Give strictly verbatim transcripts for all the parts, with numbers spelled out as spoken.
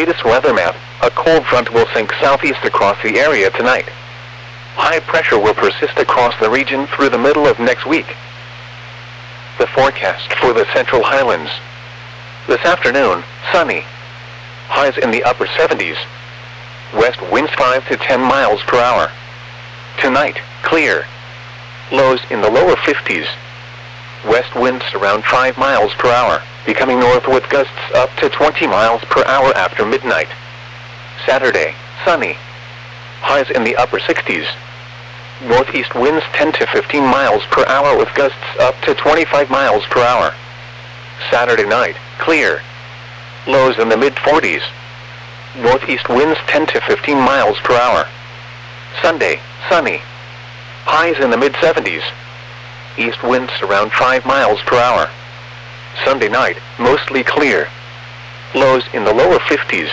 latest weather map, a cold front will sink southeast across the area tonight. High pressure will persist across the region through the middle of next week. The forecast for the Central Highlands. This afternoon, sunny. Highs in the upper seventies. West winds five to ten miles per hour. Tonight, clear. Lows in the lower fifties. West winds around five miles per hour, becoming north with gusts up to twenty miles per hour after midnight. Saturday, sunny. Highs in the upper sixties. Northeast winds ten to fifteen miles per hour with gusts up to twenty-five miles per hour. Saturday night, clear. Lows in the mid forties. Northeast winds ten to fifteen miles per hour. Sunday, sunny. Highs in the mid seventies. East winds around five miles per hour. Sunday night, mostly clear. Lows in the lower fifties.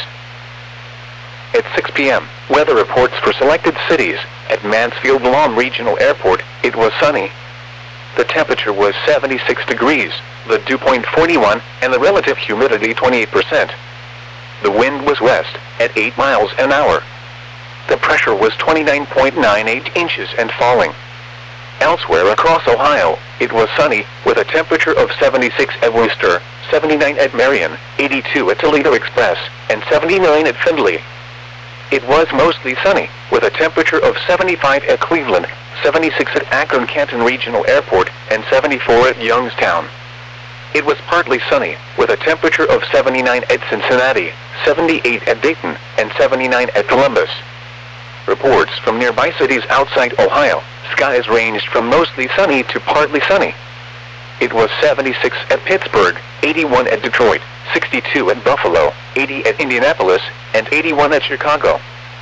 At six p m, weather reports for selected cities. At Mansfield Lahm Regional Airport, it was sunny. The temperature was seventy-six degrees, the dew point forty-one, and the relative humidity twenty-eight percent. The wind was west, at eight miles an hour. The pressure was twenty-nine point nine eight inches and falling. Elsewhere across Ohio, it was sunny, with a temperature of seventy-six at Wooster, seventy-nine at Marion, eighty-two at Toledo Express, and seventy-nine at Findlay. It was mostly sunny, with a temperature of seventy-five at Cleveland, seventy-six at Akron-Canton Regional Airport, and seventy-four at Youngstown. It was partly sunny, with a temperature of seventy-nine at Cincinnati, seventy-eight at Dayton, and seventy-nine at Columbus. Reports from nearby cities outside Ohio, skies ranged from mostly sunny to partly sunny. It was seventy-six at Pittsburgh, eighty-one at Detroit, sixty-two at Buffalo, eighty at Indianapolis, and eighty-one at Chicago.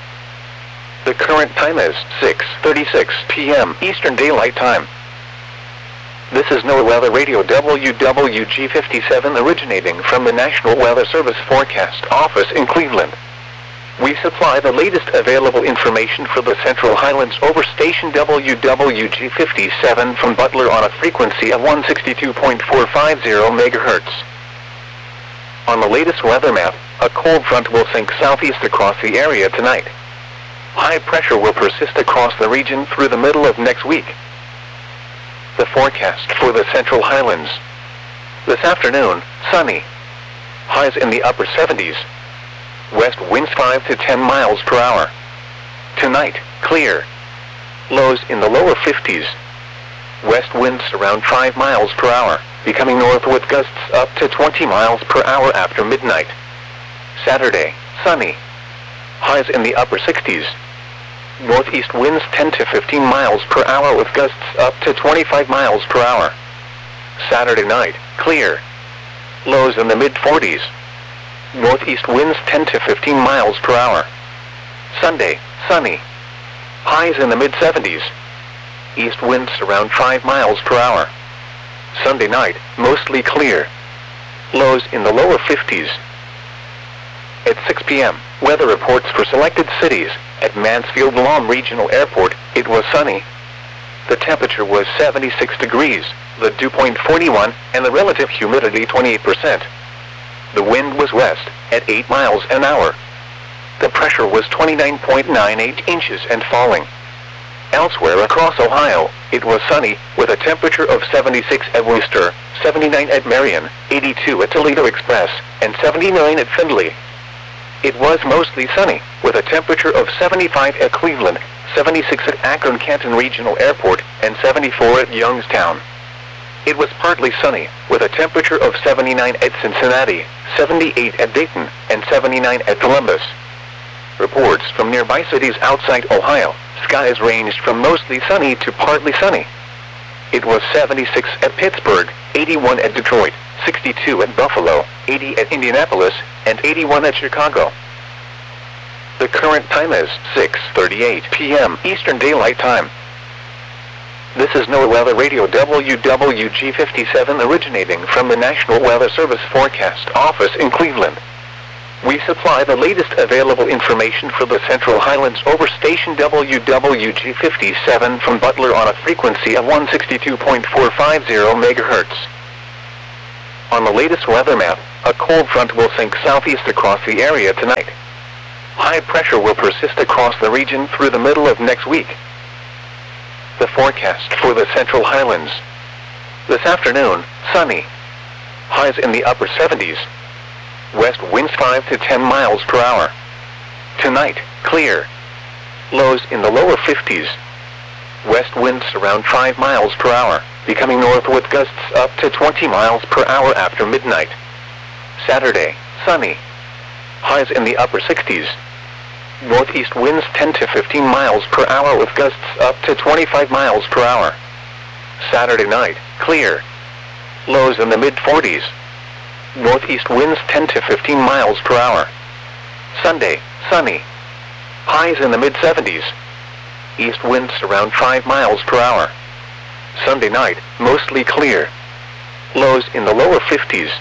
The current time is six thirty-six p m Eastern Daylight Time. This is NOAA Weather Radio W W G fifty-seven originating from the National Weather Service Forecast Office in Cleveland. We supply the latest available information for the Central Highlands over station W W G fifty-seven from Butler on a frequency of one sixty-two point four five zero megahertz. On the latest weather map, a cold front will sink southeast across the area tonight. High pressure will persist across the region through the middle of next week. The forecast for the Central Highlands. This afternoon, sunny. Highs in the upper seventies. West winds five to ten miles per hour. Tonight, clear. Lows in the lower fifties. West winds around five miles per hour, becoming north with gusts up to twenty miles per hour after midnight. Saturday, sunny. Highs in the upper sixties. Northeast winds ten to fifteen miles per hour with gusts up to twenty-five miles per hour. Saturday night, clear. Lows in the mid forties. Northeast winds ten to fifteen miles per hour. Sunday, sunny. Highs in the mid seventies. East winds around five miles per hour. Sunday night, mostly clear. Lows in the lower fifties. At six p m, weather reports for selected cities. At Mansfield Lahm Regional Airport, it was sunny. The temperature was seventy-six degrees, the dew point forty-one, and the relative humidity twenty-eight percent. The wind was west, at eight miles an hour. The pressure was twenty-nine point nine eight inches and falling. Elsewhere across Ohio, it was sunny, with a temperature of seventy-six at Wooster, seventy-nine at Marion, eighty-two at Toledo Express, and seventy-nine at Findlay. It was mostly sunny, with a temperature of seventy-five at Cleveland, seventy-six at Akron-Canton Regional Airport, and seventy-four at Youngstown. It was partly sunny, with a temperature of seventy-nine at Cincinnati, seventy-eight at Dayton, and seventy-nine at Columbus. Reports from nearby cities outside Ohio, skies ranged from mostly sunny to partly sunny. It was seventy-six at Pittsburgh, eighty-one at Detroit, sixty-two at Buffalo, eighty at Indianapolis, and eighty-one at Chicago. The current time is six thirty-eight p m Eastern Daylight Time. This is NOAA Weather Radio W W G fifty-seven originating from the National Weather Service Forecast Office in Cleveland. We supply the latest available information for the Central Highlands over station W W G fifty-seven from Butler on a frequency of one sixty-two point four five zero megahertz. On the latest weather map, a cold front will sink southeast across the area tonight. High pressure will persist across the region through the middle of next week. The forecast for the Central Highlands. This afternoon, sunny. Highs in the upper seventies. West winds five to ten miles per hour. Tonight, clear. Lows in the lower fifties. West winds around five miles per hour, becoming north with gusts up to twenty miles per hour after midnight. Saturday, sunny. Highs in the upper sixties. Northeast winds ten to fifteen miles per hour with gusts up to twenty-five miles per hour. Saturday night, clear. Lows in the mid forties. Northeast winds ten to fifteen miles per hour. Sunday, sunny. Highs in the mid seventies. East winds around five miles per hour. Sunday night, mostly clear. Lows in the lower fifties.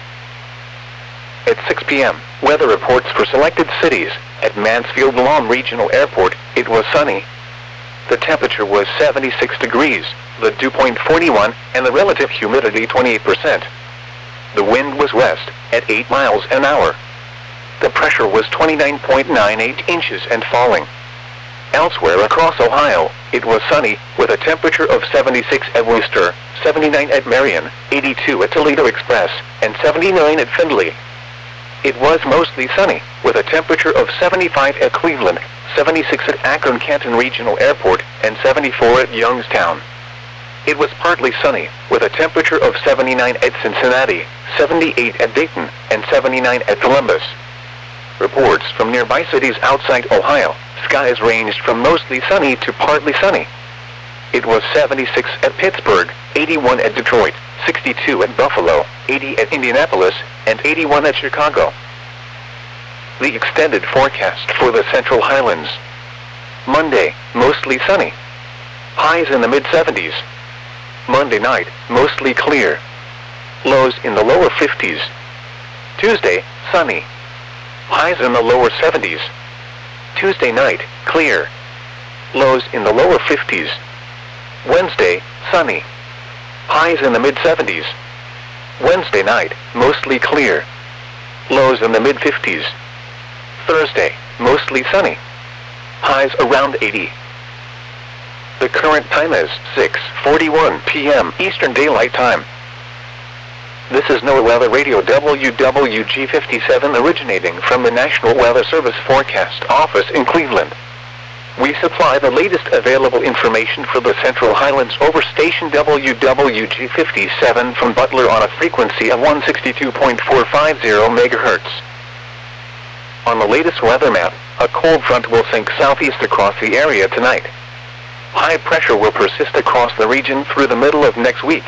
At six p m, weather reports for selected cities. At Mansfield-Lam Regional Airport, it was sunny. The temperature was seventy-six degrees, the dew point forty-one, and the relative humidity twenty-eight percent. The wind was west, at eight miles an hour. The pressure was twenty-nine point nine eight inches and falling. Elsewhere across Ohio, it was sunny, with a temperature of seventy-six at Worcester, seventy-nine at Marion, eighty-two at Toledo Express, and seventy-nine at Findlay. It was mostly sunny, with a temperature of seventy-five at Cleveland, seventy-six at Akron-Canton Regional Airport, and seventy-four at Youngstown. It was partly sunny, with a temperature of seventy-nine at Cincinnati, seventy-eight at Dayton, and seventy-nine at Columbus. Reports from nearby cities outside Ohio, skies ranged from mostly sunny to partly sunny. It was seventy-six at Pittsburgh, eighty-one at Detroit, sixty-two at Buffalo, eighty at Indianapolis, and eighty-one at Chicago. The extended forecast for the Central Highlands. Monday, mostly sunny. Highs in the mid seventies. Monday night, mostly clear. Lows in the lower fifties. Tuesday, sunny. Highs in the lower seventies. Tuesday night, clear. Lows in the lower fifties. Wednesday, sunny. Highs in the mid seventies. Wednesday night, mostly clear. Lows in the mid fifties. Thursday, mostly sunny. Highs around eighty. The current time is six forty-one p m Eastern Daylight Time. This is NOAA Weather Radio W W G fifty-seven originating from the National Weather Service Forecast Office in Cleveland. We supply the latest available information for the Central Highlands over station W W G fifty-seven from Butler on a frequency of one sixty-two point four five zero megahertz. On the latest weather map, a cold front will sink southeast across the area tonight. High pressure will persist across the region through the middle of next week.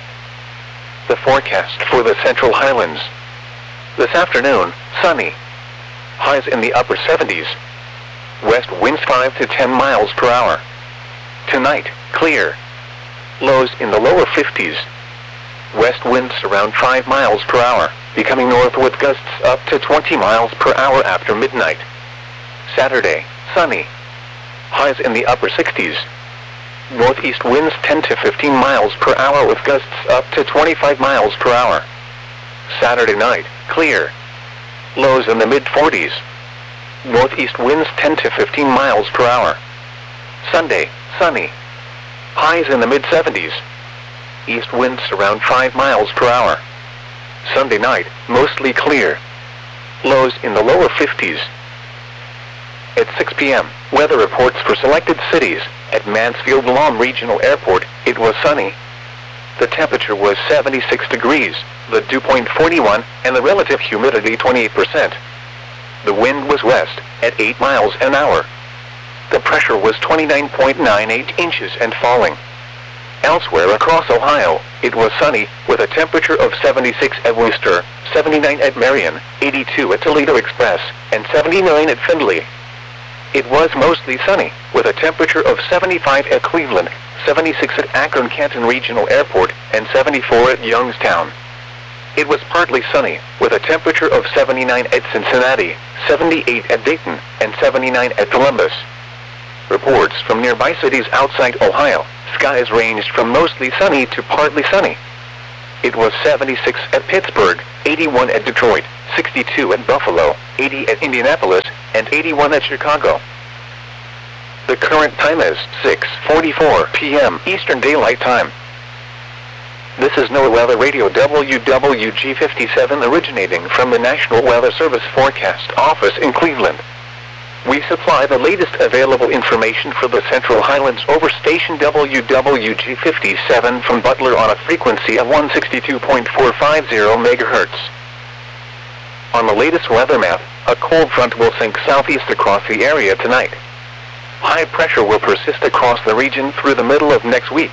The forecast for the Central Highlands. This afternoon, sunny. Highs in the upper seventies. West winds five to ten miles per hour. Tonight, clear. Lows in the lower fifties. West winds around five miles per hour, becoming north with gusts up to twenty miles per hour after midnight. Saturday, sunny. Highs in the upper sixties. Northeast winds ten to fifteen miles per hour with gusts up to twenty-five miles per hour. Saturday night, clear. Lows in the mid forties. Northeast winds ten to fifteen miles per hour. Sunday, sunny. Highs in the mid seventies. East winds around five miles per hour. Sunday night, mostly clear. Lows in the lower fifties. At six p m, weather reports for selected cities. At Mansfield-Lam Regional Airport, it was sunny. The temperature was seventy-six degrees, the dew point forty-one, and the relative humidity twenty-eight percent. The wind was west, at eight miles an hour. The pressure was twenty-nine point nine eight inches and falling. Elsewhere across Ohio, it was sunny, with a temperature of seventy-six at Worcester, seventy-nine at Marion, eighty-two at Toledo Express, and seventy-nine at Findlay. It was mostly sunny, with a temperature of seventy-five at Cleveland, seventy-six at Akron-Canton Regional Airport, and seventy-four at Youngstown. It was partly sunny, with a temperature of seventy-nine at Cincinnati, seventy-eight at Dayton, and seventy-nine at Columbus. Reports from nearby cities outside Ohio, skies ranged from mostly sunny to partly sunny. it was seventy-six at Pittsburgh, eighty-one at Detroit, sixty-two at Buffalo, eighty at Indianapolis, and eighty-one at Chicago. The current time is six forty-four p m Eastern Daylight Time. This is NOAA Weather Radio W W G fifty-seven originating from the National Weather Service Forecast Office in Cleveland. We supply the latest available information for the Central Highlands over station W W G fifty-seven from Butler on a frequency of one sixty-two point four five zero megahertz. On the latest weather map, a cold front will sink southeast across the area tonight. High pressure will persist across the region through the middle of next week.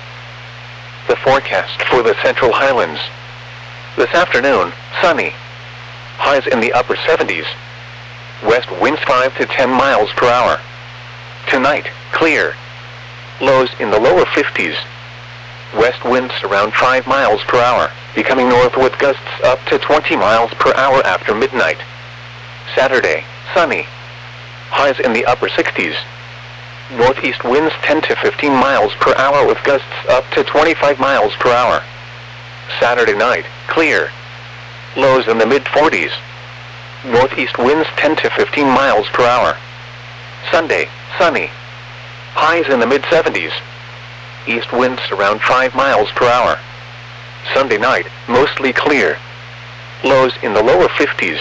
The forecast for the Central Highlands. This afternoon, sunny. Highs in the upper seventies. West winds five to ten miles per hour. Tonight, clear. Lows in the lower fifties. West winds around five miles per hour, becoming north with gusts up to twenty miles per hour after midnight. Saturday, sunny. Highs in the upper sixties. Northeast winds ten to fifteen miles per hour with gusts up to twenty-five miles per hour. Saturday night, clear. Lows in the mid forties. Northeast winds ten to fifteen miles per hour. Sunday, sunny. Highs in the mid seventies. East winds around five miles per hour. Sunday night, mostly clear. Lows in the lower fifties.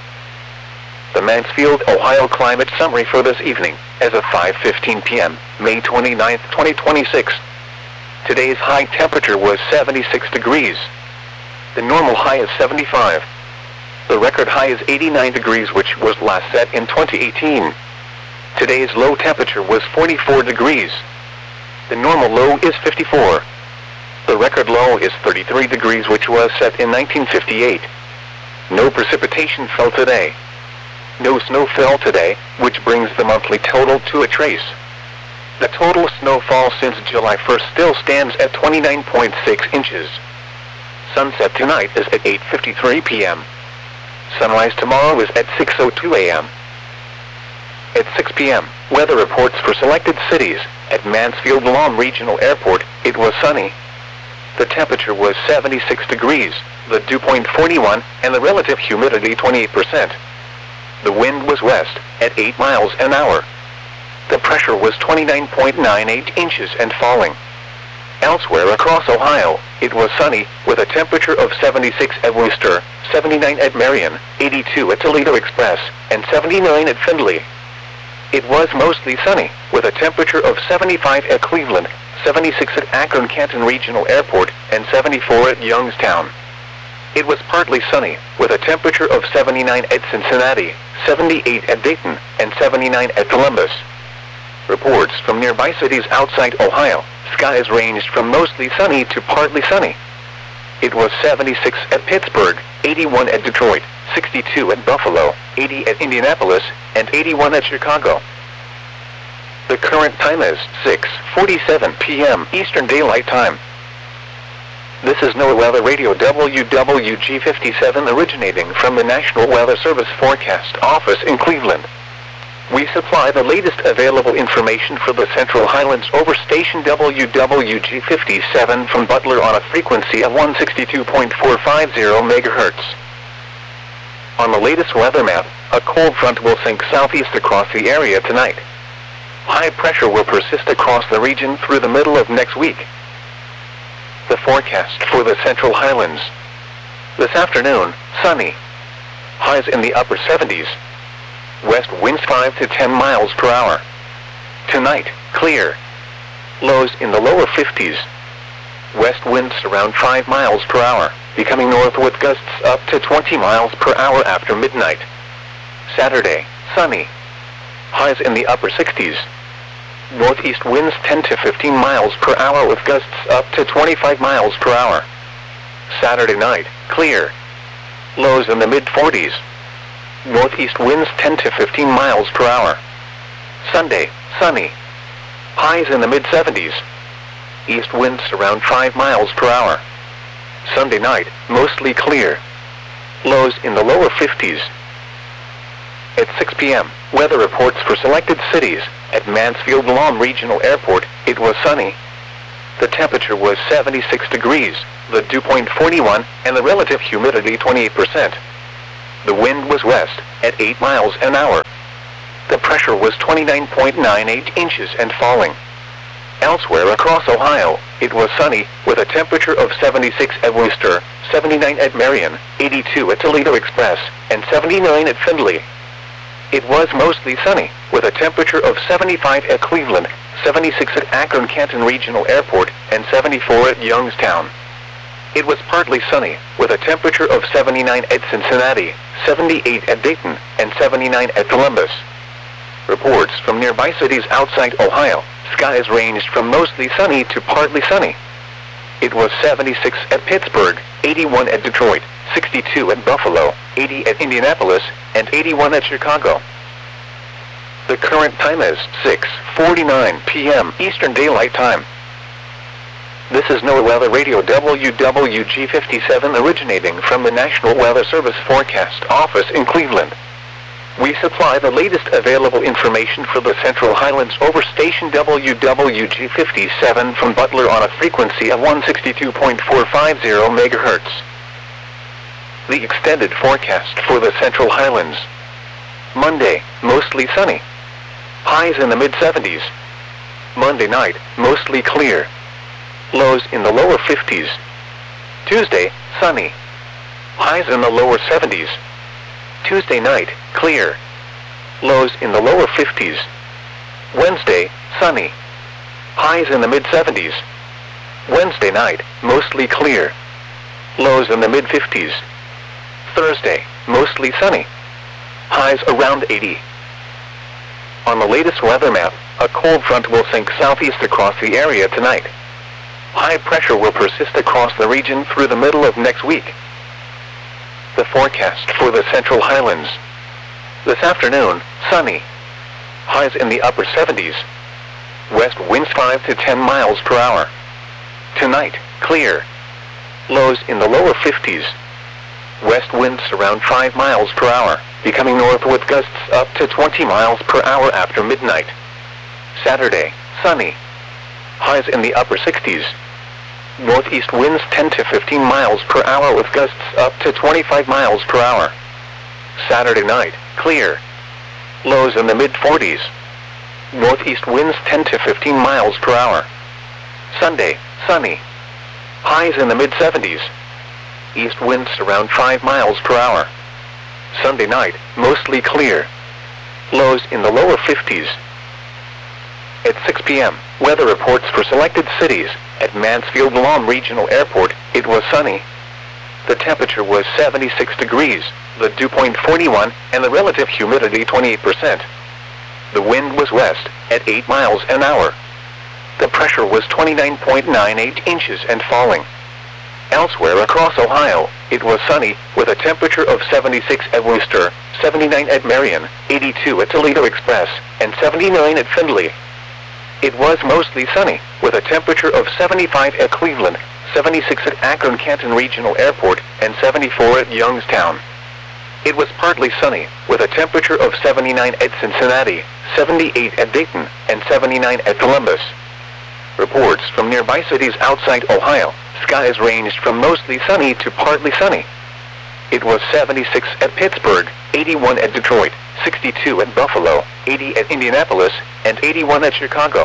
The Mansfield, Ohio climate summary for this evening, as of five fifteen p m, May twenty-ninth, twenty twenty-six. Today's high temperature was seventy-six degrees. The normal high is seventy-five. The record high is eighty-nine degrees, which was last set in twenty eighteen. Today's low temperature was forty-four degrees. The normal low is fifty-four. The record low is thirty-three degrees, which was set in nineteen fifty-eight. No precipitation fell today. No snow fell today, which brings the monthly total to a trace. The total snowfall since July first still stands at twenty-nine point six inches. Sunset tonight is at eight fifty-three p m Sunrise tomorrow is at six oh two a m At six p m, weather reports for selected cities. At Mansfield-Lom Regional Airport, it was sunny. The temperature was seventy-six degrees, the dew point forty-one, and the relative humidity twenty-eight percent. The wind was west, at eight miles an hour. The pressure was twenty-nine point nine eight inches and falling. Elsewhere across Ohio, it was sunny, with a temperature of seventy-six at Worcester, seventy-nine at Marion, eighty-two at Toledo Express, and seventy-nine at Findlay. It was mostly sunny, with a temperature of seventy-five at Cleveland, seventy-six at Akron-Canton Regional Airport, and seventy-four at Youngstown. It was partly sunny, with a temperature of seventy-nine at Cincinnati, seventy-eight at Dayton, and seventy-nine at Columbus. Reports from nearby cities outside Ohio, skies ranged from mostly sunny to partly sunny. It was seventy-six at Pittsburgh, eighty-one at Detroit, sixty-two at Buffalo, eighty at Indianapolis, and eighty-one at Chicago. The current time is six forty-seven p m Eastern Daylight Time. This is NOAA Weather Radio W W G fifty-seven originating from the National Weather Service Forecast Office in Cleveland. We supply the latest available information for the Central Highlands over station W W G fifty-seven from Butler on a frequency of one sixty-two point four five zero megahertz. On the latest weather map, a cold front will sink southeast across the area tonight. High pressure will persist across the region through the middle of next week. The forecast for the Central Highlands. This afternoon, sunny. Highs in the upper seventies. West winds five to ten miles per hour. Tonight, clear. Lows in the lower fifties. West winds around five miles per hour, becoming north with gusts up to twenty miles per hour after midnight. Saturday, sunny. Highs in the upper sixties. Northeast winds ten to fifteen miles per hour with gusts up to twenty-five miles per hour. Saturday night, clear. Lows in the mid forties. Northeast winds ten to fifteen miles per hour. Sunday, sunny. Highs in the mid seventies. East winds around five miles per hour. Sunday night, mostly clear. Lows in the lower fifties. At six p m, weather reports for selected cities. At Mansfield-Lom Regional Airport, it was sunny. The temperature was seventy-six degrees, the dew point forty-one, and the relative humidity twenty-eight percent. The wind was west, at eight miles an hour. The pressure was twenty-nine point nine eight inches and falling. Elsewhere across Ohio, it was sunny, with a temperature of seventy-six at Wooster, seventy-nine at Marion, eighty-two at Toledo Express, and seventy-nine at Findlay. It was mostly sunny, with a temperature of seventy-five at Cleveland, seventy-six at Akron-Canton Regional Airport, and seventy-four at Youngstown. It was partly sunny, with a temperature of seventy-nine at Cincinnati, seventy-eight at Dayton, and seventy-nine at Columbus. Reports from nearby cities outside Ohio, skies ranged from mostly sunny to partly sunny. It was seventy-six at Pittsburgh, eighty-one at Detroit, sixty-two at Buffalo, eighty at Indianapolis, and eighty-one at Chicago. The current time is six forty-nine p m Eastern Daylight Time. This is NOAA Weather Radio W W G fifty-seven originating from the National Weather Service Forecast Office in Cleveland. We supply the latest available information for the Central Highlands over station W W G fifty-seven from Butler on a frequency of one sixty-two point four five zero megahertz. The extended forecast for the Central Highlands. Monday, mostly sunny. Highs in the mid seventies. Monday night, mostly clear. Lows in the lower fifties. Tuesday, sunny. Highs in the lower seventies. Tuesday night, clear. Lows in the lower fifties. Wednesday, sunny. Highs in the mid seventies. Wednesday night, mostly clear. Lows in the mid fifties. Thursday, mostly sunny. Highs around eighty. On the latest weather map, a cold front will sink southeast across the area tonight. High pressure will persist across the region through the middle of next week. The forecast for the Central Highlands. This afternoon, sunny. Highs in the upper seventies. West winds five to ten miles per hour. Tonight, clear. Lows in the lower fifties. West winds around five miles per hour, becoming north with gusts up to twenty miles per hour after midnight. Saturday, sunny. Highs in the upper sixties. Northeast winds ten to fifteen miles per hour with gusts up to twenty-five miles per hour. Saturday night, clear. Lows in the mid forties. Northeast winds ten to fifteen miles per hour. Sunday, sunny. Highs in the mid seventies. East winds around five miles per hour. Sunday night, mostly clear. Lows in the lower fifties. At six p m, weather reports for selected cities. At Mansfield-Lom Regional Airport, it was sunny. The temperature was seventy-six degrees, the dew point forty-one, and the relative humidity twenty-eight percent. The wind was west, at eight miles an hour. The pressure was twenty-nine point nine eight inches and falling. Elsewhere across Ohio, it was sunny, with a temperature of seventy-six at Wooster, seventy-nine at Marion, eighty-two at Toledo Express, and seventy-nine at Findlay. It was mostly sunny, with a temperature of seventy-five at Cleveland, seventy-six at Akron-Canton Regional Airport, and seventy-four at Youngstown. It was partly sunny, with a temperature of seventy-nine at Cincinnati, seventy-eight at Dayton, and seventy-nine at Columbus. Reports from nearby cities outside Ohio, skies ranged from mostly sunny to partly sunny. It was seventy-six at Pittsburgh, eighty-one at Detroit, sixty-two at Buffalo, eighty at Indianapolis, and eighty-one at Chicago.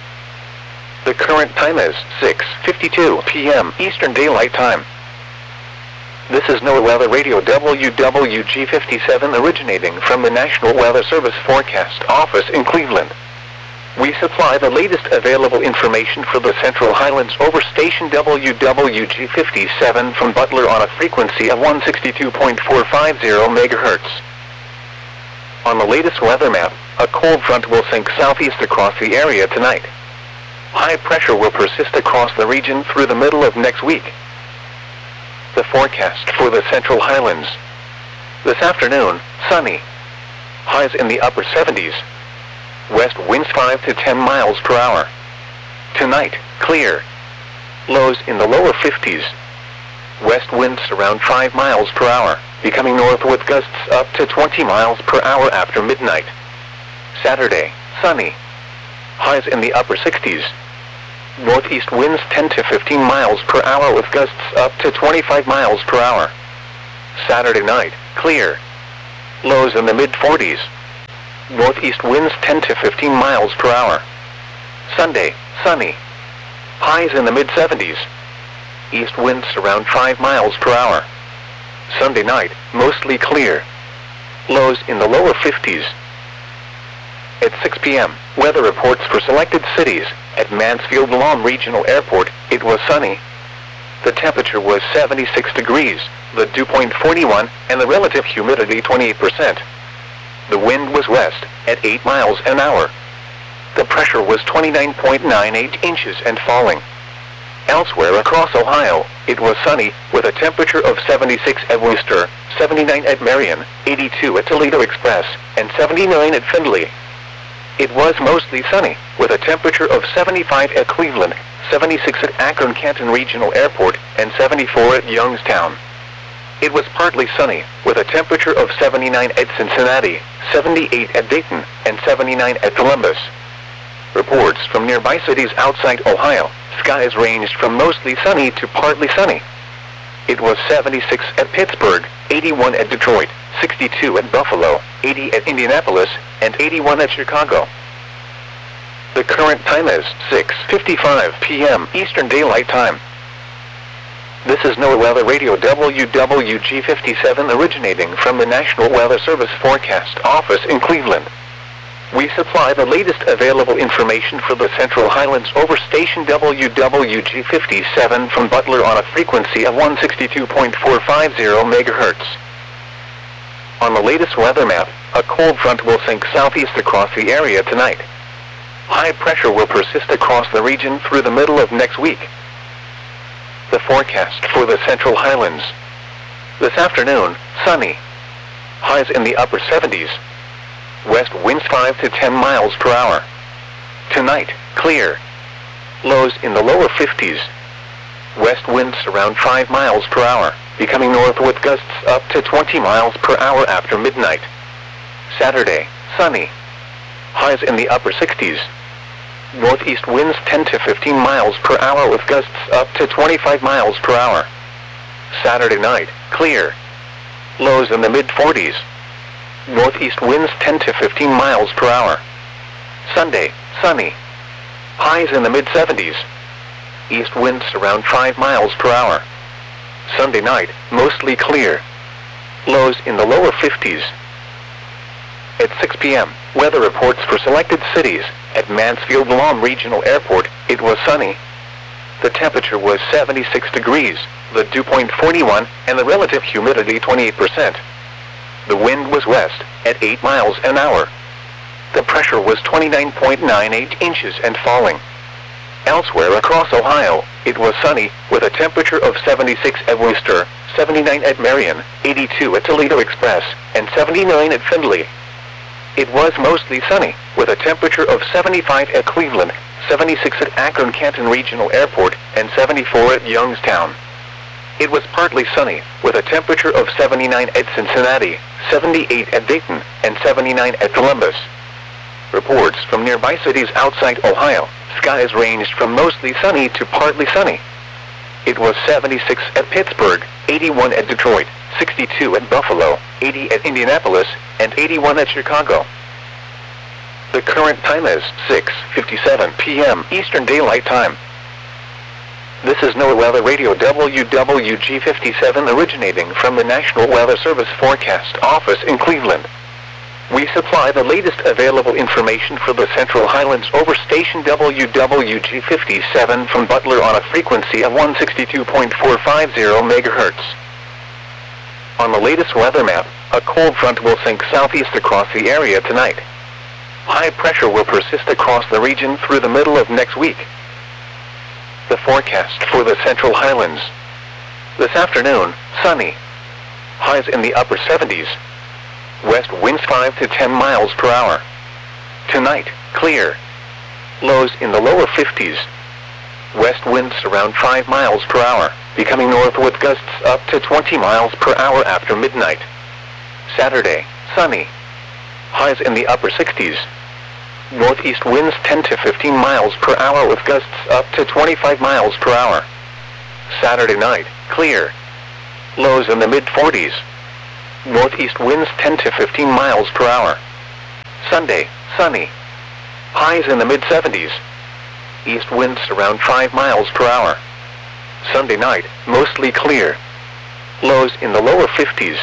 The current time is six fifty-two p m Eastern Daylight Time. This is NOAA Weather Radio W W G fifty-seven originating from the National Weather Service Forecast Office in Cleveland. We supply the latest available information for the Central Highlands over station W W G fifty-seven from Butler on a frequency of one sixty-two point four five zero megahertz. On the latest weather map, a cold front will sink southeast across the area tonight. High pressure will persist across the region through the middle of next week. The forecast for the Central Highlands. This afternoon, sunny. Highs in the upper seventies. West winds five to ten miles per hour. Tonight, clear. Lows in the lower fifties. West winds around five miles per hour, becoming north with gusts up to twenty miles per hour after midnight. Saturday, sunny. Highs in the upper sixties. Northeast winds ten to fifteen miles per hour with gusts up to twenty-five miles per hour. Saturday night, clear. Lows in the mid forties. Northeast winds ten to fifteen miles per hour. Sunday, sunny. Highs in the mid seventies. East winds around five miles per hour. Sunday night, mostly clear. Lows in the lower fifties. At six p m, weather reports for selected cities. At Mansfield Lawn Regional Airport, it was sunny. The temperature was seventy-six degrees, the dew point forty-one, and the relative humidity twenty-eight percent. The wind was west, at eight miles an hour. The pressure was twenty-nine point nine eight inches and falling. Elsewhere across Ohio, it was sunny, with a temperature of seventy-six at Wooster, seventy-nine at Marion, eighty-two at Toledo Express, and seventy-nine at Findlay. It was mostly sunny, with a temperature of seventy-five at Cleveland, seventy-six at Akron-Canton Regional Airport, and seventy-four at Youngstown. It was partly sunny, with a temperature of seventy-nine at Cincinnati, seventy-eight at Dayton, and seventy-nine at Columbus. Reports from nearby cities outside Ohio, skies ranged from mostly sunny to partly sunny. It was seventy-six at Pittsburgh, eighty-one at Detroit, sixty-two at Buffalo, eighty at Indianapolis, and eighty-one at Chicago. The current time is six fifty-five p m Eastern Daylight Time. This is NOAA Weather Radio W W G fifty-seven originating from the National Weather Service Forecast Office in Cleveland. We supply the latest available information for the Central Highlands over station W W G fifty-seven from Butler on a frequency of one sixty-two point four five zero megahertz. On the latest weather map, a cold front will sink southeast across the area tonight. High pressure will persist across the region through the middle of next week. The forecast for the Central Highlands. This afternoon, sunny. Highs in the upper seventies. West winds five to ten miles per hour. Tonight, clear. Lows in the lower fifties. West winds around five miles per hour, becoming north with gusts up to twenty miles per hour after midnight. Saturday, sunny. Highs in the upper sixties. Northeast winds ten to fifteen miles per hour with gusts up to twenty-five miles per hour. Saturday night, clear. Lows in the mid forties. Northeast winds ten to fifteen miles per hour. Sunday, sunny. Highs in the mid seventies. East winds around five miles per hour. Sunday night, mostly clear. Lows in the lower fifties. At six p m, weather reports for selected cities. At Mansfield Lawn Regional Airport, it was sunny. The temperature was seventy-six degrees, the dew point forty-one, and the relative humidity twenty-eight percent. The wind was west, at eight miles an hour. The pressure was twenty-nine point nine eight inches and falling. Elsewhere across Ohio, it was sunny, with a temperature of seventy-six at Wooster, seventy-nine at Marion, eighty-two at Toledo Express, and seventy-nine at Findlay. It was mostly sunny, with a temperature of seventy-five at Cleveland, seventy-six at Akron-Canton Regional Airport, and seventy-four at Youngstown. It was partly sunny, with a temperature of seventy-nine at Cincinnati, seventy-eight at Dayton, and seventy-nine at Columbus. Reports from nearby cities outside Ohio, skies ranged from mostly sunny to partly sunny. It was seventy-six at Pittsburgh, eighty-one at Detroit, sixty-two at Buffalo, eighty at Indianapolis, and eighty-one at Chicago. The current time is six fifty-seven p m Eastern Daylight Time. This is NOAA Weather Radio W W G fifty-seven originating from the National Weather Service Forecast Office in Cleveland. We supply the latest available information for the Central Highlands over station W W G fifty-seven from Butler on a frequency of one sixty-two point four five zero megahertz. On the latest weather map, a cold front will sink southeast across the area tonight. High pressure will persist across the region through the middle of next week. The forecast for the Central Highlands. This afternoon, sunny. Highs in the upper seventies. West winds five to ten miles per hour. Tonight, clear. Lows in the lower fifties. West winds around five miles per hour, becoming north with gusts up to twenty miles per hour after midnight. Saturday, sunny. Highs in the upper sixties. northeast winds ten to fifteen miles per hour with gusts up to twenty-five miles per hour. Saturday night, clear. Lows in the mid forties. Northeast winds ten to fifteen miles per hour. Sunday, sunny. Highs in the mid seventies. East winds around five miles per hour. Sunday night, mostly clear. Lows in the lower fifties.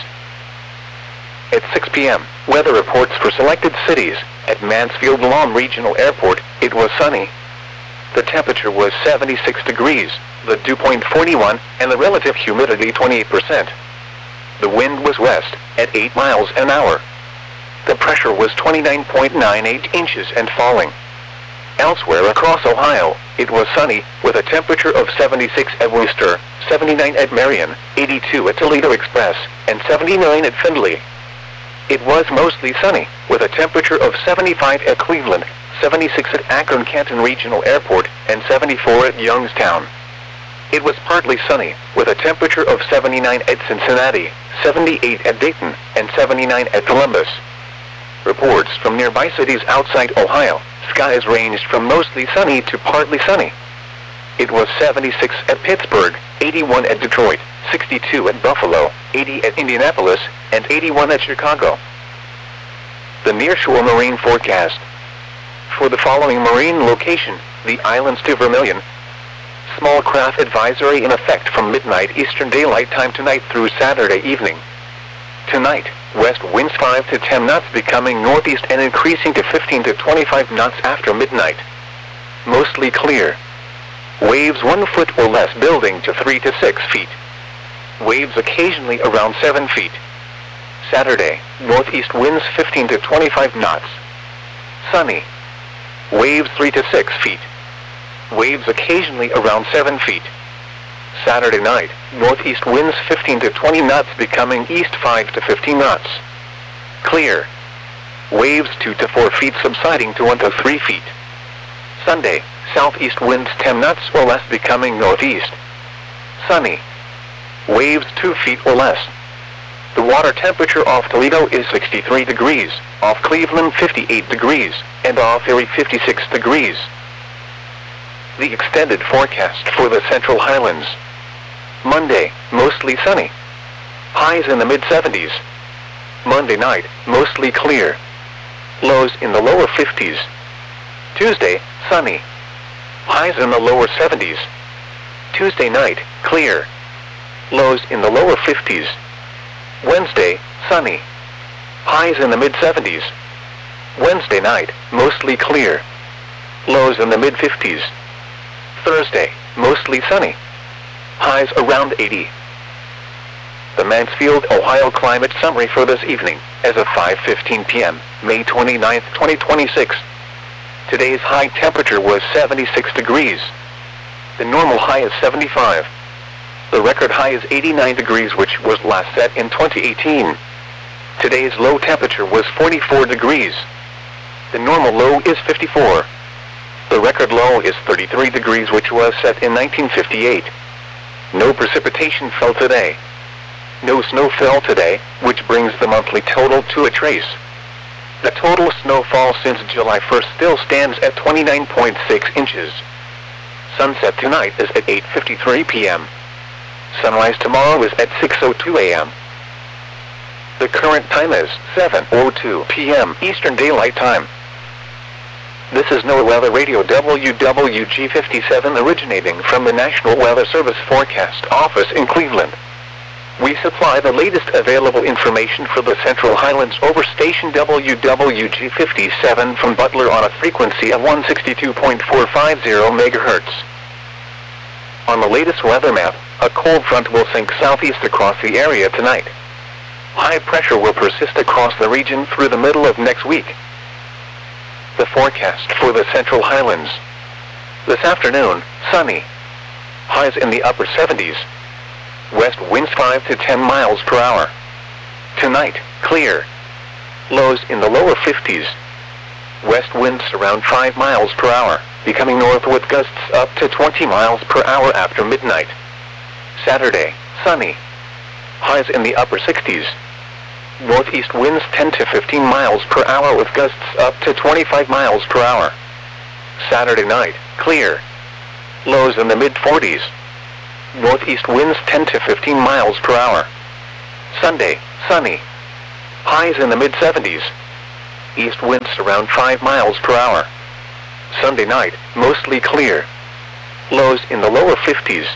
At six p m, weather reports for selected cities. At Mansfield Lawn Regional Airport, it was sunny. The temperature was seventy-six degrees, the dew point forty-one, and the relative humidity twenty-eight percent. The wind was west, at eight miles an hour. The pressure was twenty-nine point nine eight inches and falling. Elsewhere across Ohio, it was sunny, with a temperature of seventy-six at Worcester, seventy-nine at Marion, eighty-two at Toledo Express, and seventy-nine at Findlay. It was mostly sunny, with a temperature of seventy-five at Cleveland, seventy-six at Akron-Canton Regional Airport, and seventy-four at Youngstown. It was partly sunny, with a temperature of seventy-nine at Cincinnati, seventy-eight at Dayton, and seventy-nine at Columbus. Reports from nearby cities outside Ohio, skies ranged from mostly sunny to partly sunny. It was seventy-six at Pittsburgh, eighty-one at Detroit, sixty-two at Buffalo, eighty at Indianapolis, and eighty-one at Chicago. The nearshore marine forecast. For the following marine location, the islands to Vermilion. Small craft advisory in effect from midnight Eastern Daylight Time tonight through Saturday evening. Tonight, west winds five to ten knots becoming northeast and increasing to fifteen to twenty-five knots after midnight. Mostly clear. Waves one foot or less building to three to six feet. Waves occasionally around seven feet. Saturday, northeast winds fifteen to twenty-five knots. Sunny. Waves three to six feet. Waves occasionally around seven feet. Saturday night, northeast winds fifteen to twenty knots becoming east five to fifteen knots. Clear. Waves two to four feet subsiding to one to three feet. Sunday, southeast winds ten knots or less becoming northeast. Sunny. Waves two feet or less. The water temperature off Toledo is sixty-three degrees, off Cleveland fifty-eight degrees, and off Erie fifty-six degrees. The extended forecast for the Central Highlands. Monday, mostly sunny. Highs in the mid seventies. Monday night, mostly clear. Lows in the lower fifties. Tuesday, sunny. Highs in the lower seventies. Tuesday night, clear. Lows in the lower fifties. Wednesday, sunny. Highs in the mid seventies. Wednesday night, mostly clear. Lows in the mid fifties. Thursday, mostly sunny. Highs around eighty. The Mansfield, Ohio climate summary for this evening, as of five fifteen p m, May twenty-ninth, twenty twenty-six. Today's high temperature was seventy-six degrees. The normal high is seventy-five. The record high is eighty-nine degrees, which was last set in twenty eighteen. Today's low temperature was forty-four degrees. The normal low is fifty-four. The record low is thirty-three degrees, which was set in nineteen fifty-eight. No precipitation fell today. No snow fell today, which brings the monthly total to a trace. The total snowfall since July first still stands at twenty-nine point six inches. Sunset tonight is at eight fifty-three p m Sunrise tomorrow is at six oh two a m The current time is seven oh two p m Eastern Daylight Time. This is NOAA Weather Radio W W G fifty-seven originating from the National Weather Service Forecast Office in Cleveland. We supply the latest available information for the Central Highlands over station W W G fifty-seven from Butler on a frequency of one sixty-two point four five zero megahertz. On the latest weather map, a cold front will sink southeast across the area tonight. High pressure will persist across the region through the middle of next week. The forecast for the Central Highlands. This afternoon, sunny. Highs in the upper seventies. West winds five to ten miles per hour. Tonight, clear. Lows in the lower fifties. West winds around five miles per hour, becoming north with gusts up to twenty miles per hour after midnight. Saturday, sunny. Highs in the upper sixties. Northeast winds ten to fifteen miles per hour with gusts up to twenty-five miles per hour. Saturday night, clear. Lows in the mid forties. Northeast winds ten to fifteen miles per hour. Sunday, sunny. Highs in the mid seventies. East winds around five miles per hour. Sunday night, mostly clear. Lows in the lower fifties.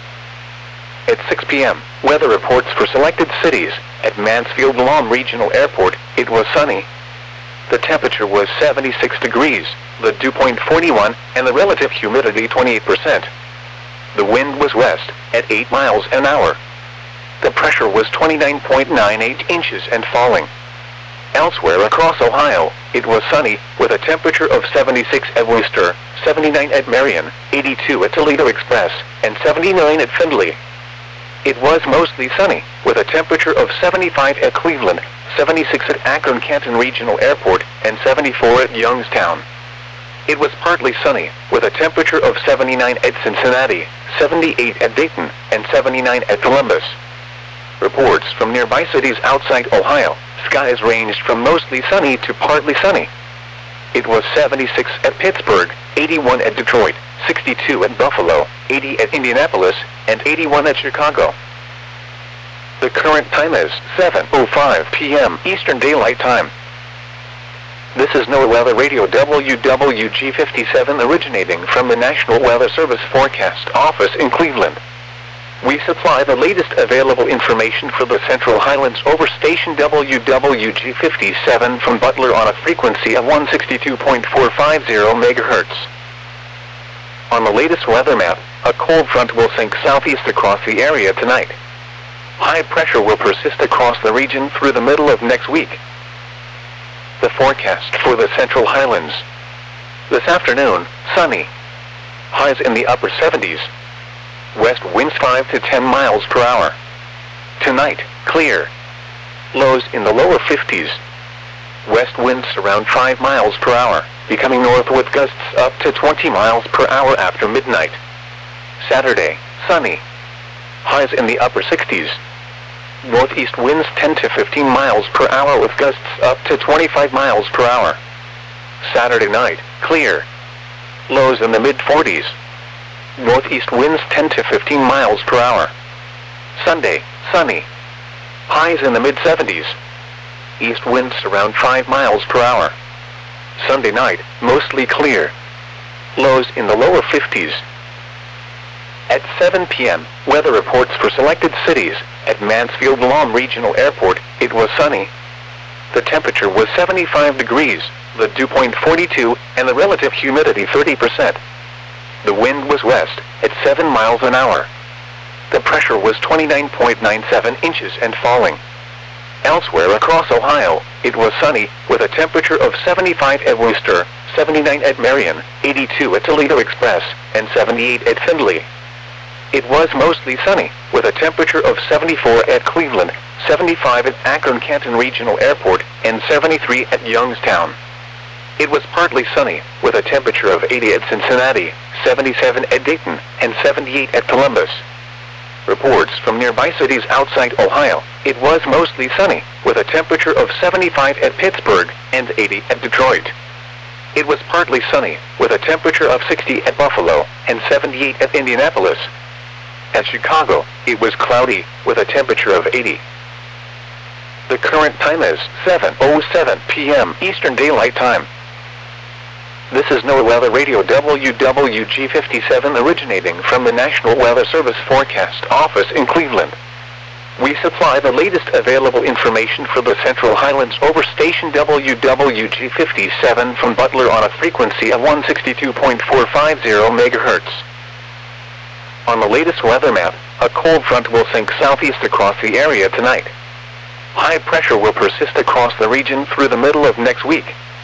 At six p m, weather reports for selected cities. At Mansfield-Lam Regional Airport, it was sunny. The temperature was seventy-six degrees, the dew point forty-one, and the relative humidity twenty-eight percent. The wind was west, at eight miles an hour. The pressure was twenty-nine point nine eight inches and falling. Elsewhere across Ohio, it was sunny, with a temperature of seventy-six at Worcester, seventy-nine at Marion, eighty-two at Toledo Express, and seventy-nine at Findlay. It was mostly sunny, with a temperature of seventy-five at Cleveland, seventy-six at Akron-Canton Regional Airport, and seventy-four at Youngstown. It was partly sunny, with a temperature of seventy-nine at Cincinnati, seventy-eight at Dayton, and seventy-nine at Columbus. Reports from nearby cities outside Ohio, skies ranged from mostly sunny to partly sunny. It was seventy-six at Pittsburgh, eighty-one at Detroit, sixty-two at Buffalo, eighty at Indianapolis, and eighty-one at Chicago. The current time is seven oh five p m Eastern Daylight Time. This is NOAA Weather Radio W W G fifty-seven originating from the National Weather Service Forecast Office in Cleveland. We supply the latest available information for the Central Highlands over station W W G fifty-seven from Butler on a frequency of one sixty-two point four five zero megahertz. On the latest weather map, a cold front will sink southeast across the area tonight. High pressure will persist across the region through the middle of next week. The forecast for the Central Highlands. This afternoon, sunny. Highs in the upper seventies. West winds five to ten miles per hour. Tonight, clear. Lows in the lower fifties. West winds around five miles per hour, becoming north with gusts up to twenty miles per hour after midnight. Saturday, sunny. Highs in the upper sixties. Northeast winds ten to fifteen miles per hour with gusts up to twenty-five miles per hour. Saturday night, clear. Lows in the mid forties. Northeast winds ten to fifteen miles per hour. Sunday, sunny. Highs in the mid seventies. East winds around five miles per hour. Sunday night, mostly clear. Lows in the lower fifties. At seven p m, weather reports for selected cities. At Mansfield-Lam Regional Airport, it was sunny. The temperature was seventy-five degrees, the dew point forty-two, and the relative humidity thirty percent. The wind was west, at seven miles an hour. The pressure was twenty-nine point nine seven inches and falling. Elsewhere across Ohio, it was sunny, with a temperature of seventy-five at Worcester, seventy-nine at Marion, eighty-two at Toledo Express, and seventy-eight at Findlay. It was mostly sunny, with a temperature of seventy-four at Cleveland, seventy-five at Akron-Canton Regional Airport, and seventy-three at Youngstown. It was partly sunny, with a temperature of eighty at Cincinnati, seventy-seven at Dayton, and seventy-eight at Columbus. Reports from nearby cities outside Ohio, it was mostly sunny, with a temperature of seventy-five at Pittsburgh and eighty at Detroit. It was partly sunny, with a temperature of sixty at Buffalo and seventy-eight at Indianapolis. At Chicago, it was cloudy, with a temperature of eighty. The current time is seven oh seven p m Eastern Daylight Time. This is NOAA Weather Radio W W G fifty-seven originating from the National Weather Service Forecast Office in Cleveland. We supply the latest available information for the Central Highlands over station W W G fifty-seven from Butler on a frequency of one sixty-two point four five zero megahertz. On the latest weather map, a cold front will sink southeast across the area tonight. High pressure will persist across the region through the middle of next week.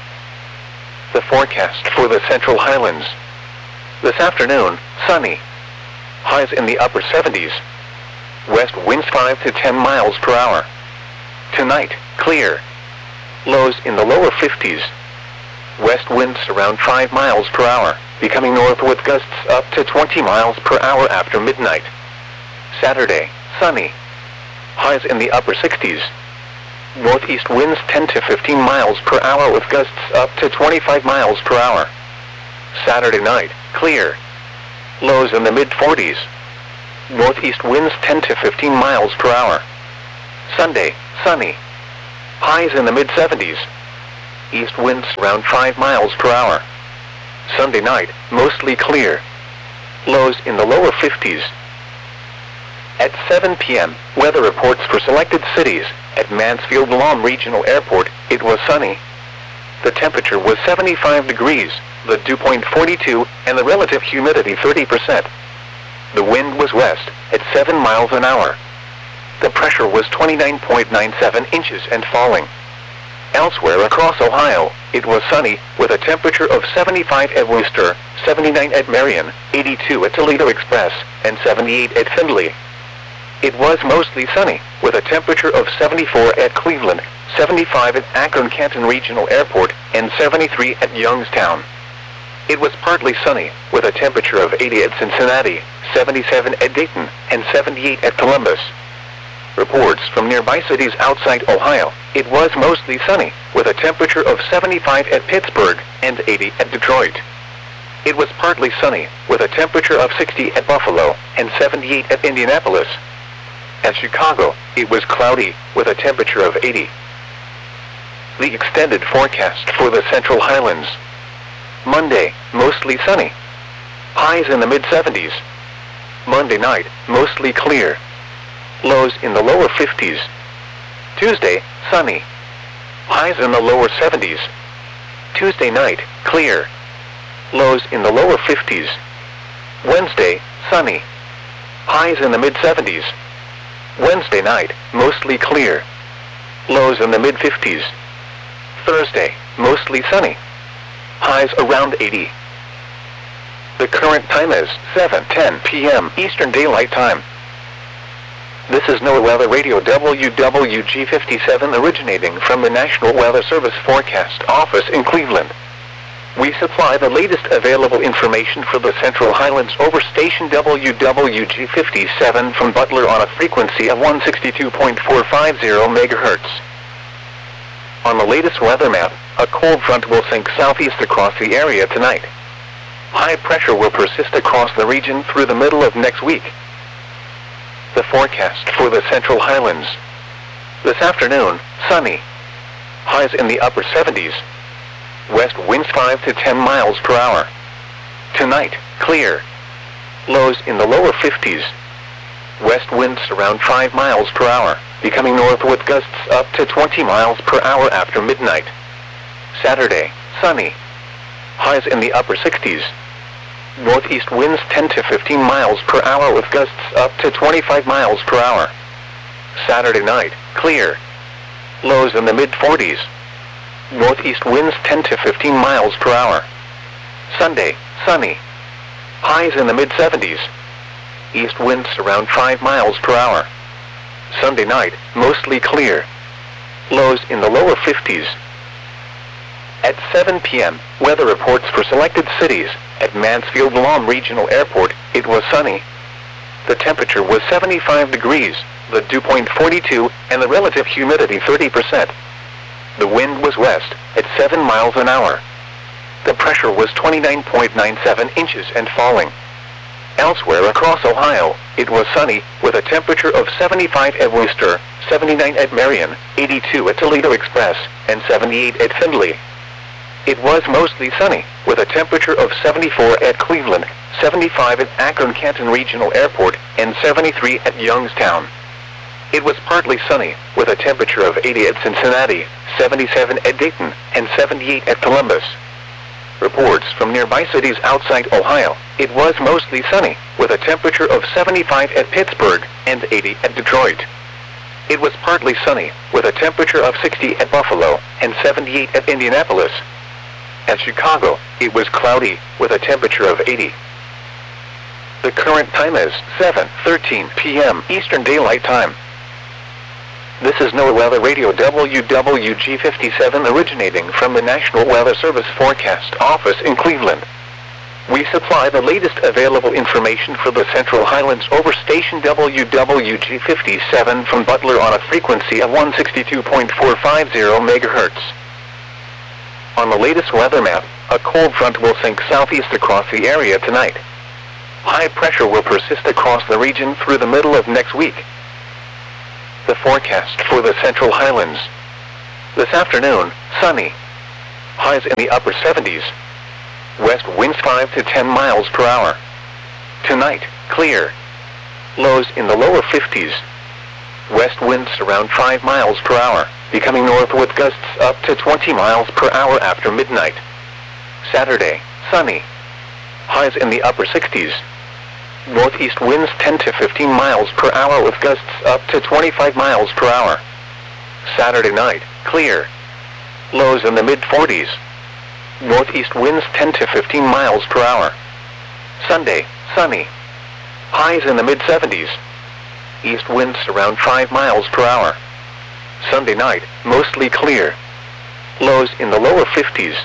The forecast for the Central Highlands. This afternoon, sunny. Highs in the upper seventies. West winds five to ten miles per hour. Tonight, clear. Lows in the lower fifties. West winds around five miles per hour, becoming north with gusts up to twenty miles per hour after midnight. Saturday, sunny. Highs in the upper sixties. Northeast winds ten to fifteen miles per hour with gusts up to twenty-five miles per hour. Saturday night, clear. Lows in the mid forties. Northeast winds ten to fifteen miles per hour. Sunday, sunny. Highs in the mid seventies. East winds around five miles per hour. Sunday night, mostly clear. Lows in the lower fifties. At seven p m, weather reports for selected cities. At Mansfield Lawn Regional Airport, it was sunny. The temperature was seventy-five degrees, the dew point forty-two, and the relative humidity thirty percent. The wind was west, at seven miles an hour. The pressure was twenty-nine point nine seven inches and falling. Elsewhere across Ohio, it was sunny, with a temperature of seventy-five at Wooster, seventy-nine at Marion, eighty-two at Toledo Express, and seventy-eight at Findlay. It was mostly sunny, with a temperature of seventy-four at Cleveland, seventy-five at Akron-Canton Regional Airport, and seventy-three at Youngstown. It was partly sunny, with a temperature of eighty at Cincinnati, seventy-seven at Dayton, and seventy-eight at Columbus. Reports from nearby cities outside Ohio, it was mostly sunny, with a temperature of seventy-five at Pittsburgh, and eighty at Detroit. It was partly sunny, with a temperature of sixty at Buffalo, and seventy-eight at Indianapolis. At Chicago, it was cloudy, with a temperature of eighty. The extended forecast for the Central Highlands. Monday, mostly sunny. Highs in the mid seventies. Monday night, mostly clear. Lows in the lower fifties. Tuesday, sunny. Highs in the lower seventies. Tuesday night, clear. Lows in the lower fifties. Wednesday, sunny. Highs in the mid seventies. Wednesday night, mostly clear. Lows in the mid fifties. Thursday, mostly sunny. Highs around eighty. The current time is seven ten p m Eastern Daylight Time. This is NOAA Weather Radio W W G fifty-seven originating from the National Weather Service Forecast Office in Cleveland. We supply the latest available information for the Central Highlands over station W W G fifty-seven from Butler on a frequency of one sixty-two point four five zero megahertz. On the latest weather map, a cold front will sink southeast across the area tonight. High pressure will persist across the region through the middle of next week. The forecast for the Central Highlands. This afternoon, sunny. Highs in the upper seventies. West winds five to ten miles per hour. Tonight, clear. Lows in the lower fifties. West winds around five miles per hour, becoming north with gusts up to twenty miles per hour after midnight. Saturday, sunny. Highs in the upper sixties. Northeast winds ten to fifteen miles per hour with gusts up to twenty-five miles per hour. Saturday night, clear. Lows in the mid forties. Northeast winds ten to fifteen miles per hour. Sunday, sunny. Highs in the mid seventies. East winds around five miles per hour. Sunday night, mostly clear. Lows in the lower fifties. At seven p m, weather reports for selected cities. At Mansfield Lawn Regional Airport, it was sunny. The temperature was seventy-five degrees, the dew point forty-two, and the relative humidity thirty percent. The wind was west, at seven miles an hour. The pressure was twenty-nine point nine seven inches and falling. Elsewhere across Ohio, it was sunny, with a temperature of seventy-five at Wooster, seventy-nine at Marion, eighty-two at Toledo Express, and seventy-eight at Findlay. It was mostly sunny, with a temperature of seventy-four at Cleveland, seventy-five at Akron-Canton Regional Airport, and seventy-three at Youngstown. It was partly sunny, with a temperature of eighty at Cincinnati, seventy-seven at Dayton, and seventy-eight at Columbus. Reports from nearby cities outside Ohio, it was mostly sunny, with a temperature of seventy-five at Pittsburgh, and eighty at Detroit. It was partly sunny, with a temperature of sixty at Buffalo, and seventy-eight at Indianapolis. At Chicago, it was cloudy, with a temperature of eighty. The current time is seven thirteen p m Eastern Daylight Time. This is NOAA Weather Radio W W G fifty-seven originating from the National Weather Service Forecast Office in Cleveland. We supply the latest available information for the Central Highlands over station W W G fifty-seven from Butler on a frequency of one sixty-two point four five zero megahertz. On the latest weather map, a cold front will sink southeast across the area tonight. High pressure will persist across the region through the middle of next week. The forecast for the Central Highlands. This afternoon, sunny. Highs in the upper seventies. West winds five to ten miles per hour. Tonight, clear. Lows in the lower fifties. West winds around five miles per hour, becoming north with gusts up to twenty miles per hour after midnight. Saturday, sunny. Highs in the upper sixties. Northeast winds ten to fifteen miles per hour with gusts up to twenty-five miles per hour. Saturday night, clear. Lows in the mid forties. Northeast winds ten to fifteen miles per hour. Sunday, sunny. Highs in the mid seventies. East winds around five miles per hour. Sunday night, mostly clear. Lows in the lower fifties.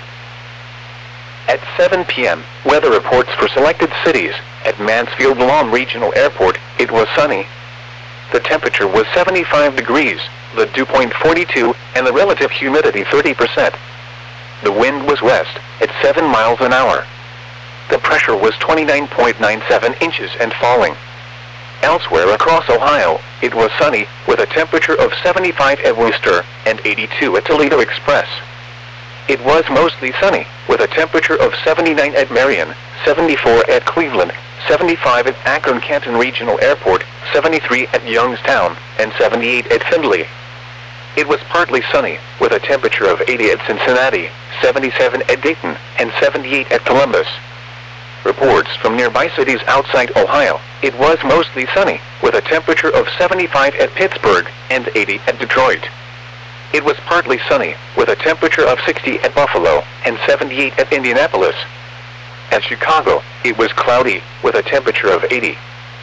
At seven p m, weather reports for selected cities. At Mansfield-Lam Regional Airport, it was sunny. The temperature was seventy-five degrees, the dew point forty-two, and the relative humidity thirty percent. The wind was west, at seven miles an hour. The pressure was twenty-nine point nine seven inches and falling. Elsewhere across Ohio, it was sunny, with a temperature of seventy-five at Worcester and eighty-two at Toledo Express. It was mostly sunny, with a temperature of seventy-nine at Marion, seventy-four at Cleveland, seventy-five at Akron-Canton Regional Airport, seventy-three at Youngstown, and seventy-eight at Findlay. It was partly sunny, with a temperature of eighty at Cincinnati, seventy-seven at Dayton, and seventy-eight at Columbus. Reports from nearby cities outside Ohio, it was mostly sunny, with a temperature of seventy-five at Pittsburgh and eighty at Detroit. It was partly sunny, with a temperature of sixty at Buffalo and seventy-eight at Indianapolis. At Chicago, it was cloudy, with a temperature of eighty.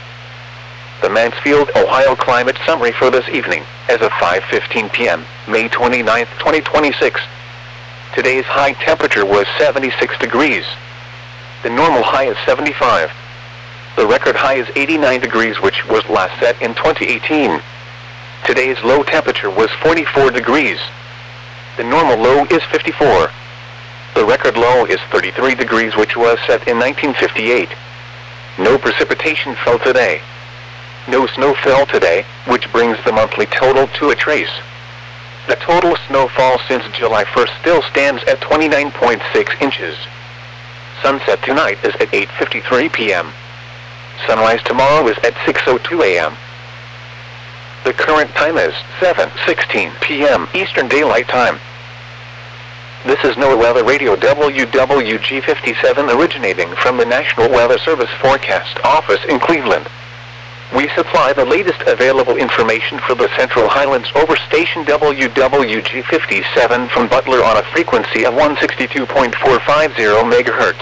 The Mansfield, Ohio climate summary for this evening, as of five fifteen p m, May twenty-ninth, twenty twenty-six. Today's high temperature was seventy-six degrees. The normal high is seventy-five. The record high is eighty-nine degrees, which was last set in twenty eighteen. Today's low temperature was forty-four degrees. The normal low is fifty-four. The record low is thirty-three degrees, which was set in nineteen fifty-eight. No precipitation fell today. No snow fell today, which brings the monthly total to a trace. The total snowfall since July first still stands at twenty-nine point six inches. Sunset tonight is at eight fifty-three p m Sunrise tomorrow is at six oh two a m The current time is seven sixteen p m Eastern Daylight Time. This is NOAA Weather Radio W W G fifty-seven originating from the National Weather Service Forecast Office in Cleveland. We supply the latest available information for the Central Highlands over station W W G fifty-seven from Butler on a frequency of one sixty-two point four five zero megahertz.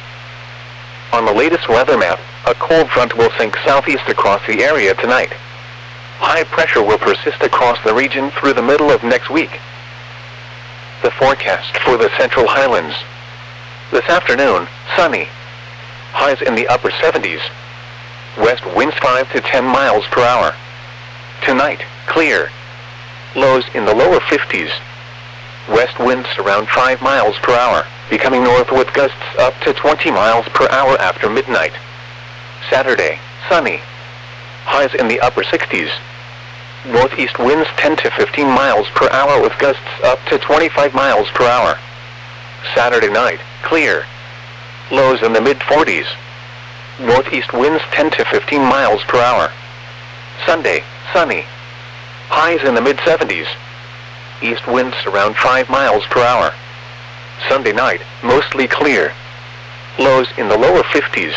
On the latest weather map, a cold front will sink southeast across the area tonight. High pressure will persist across the region through the middle of next week. The forecast for the Central Highlands. This afternoon, sunny. Highs in the upper seventies. West winds five to ten miles per hour. Tonight, clear. Lows in the lower fifties. West winds around five miles per hour, becoming north with gusts up to twenty miles per hour after midnight. Saturday, sunny. Highs in the upper sixties. Northeast winds ten to fifteen miles per hour with gusts up to twenty-five miles per hour. Saturday night, clear. Lows in the mid forties. Northeast winds ten to fifteen miles per hour. Sunday, sunny. Highs in the mid seventies. East winds around five miles per hour. Sunday night, mostly clear. Lows in the lower fifties.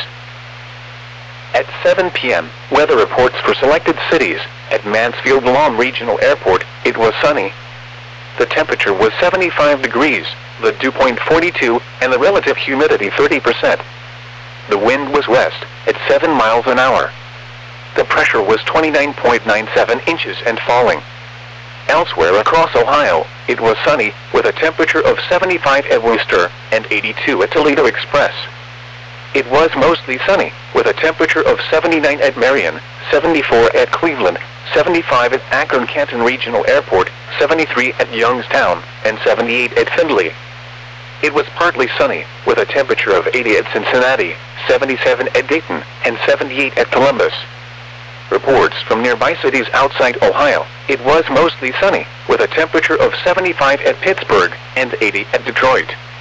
At seven p m, weather reports for selected cities. At Mansfield-Lam Regional Airport, it was sunny. The temperature was seventy-five degrees, the dew point forty-two, and the relative humidity thirty percent. The wind was west, at seven miles an hour. The pressure was twenty-nine point nine seven inches and falling. Elsewhere across Ohio, it was sunny, with a temperature of seventy-five at Worcester and eighty-two at Toledo Express. It was mostly sunny, with a temperature of seventy-nine at Marion, seventy-four at Cleveland, seventy-five at Akron-Canton Regional Airport, seventy-three at Youngstown, and seventy-eight at Findlay. It was partly sunny, with a temperature of eighty at Cincinnati, seventy-seven at Dayton, and seventy-eight at Columbus. Reports from nearby cities outside Ohio. It was mostly sunny, with a temperature of seventy-five at Pittsburgh and eighty at Detroit.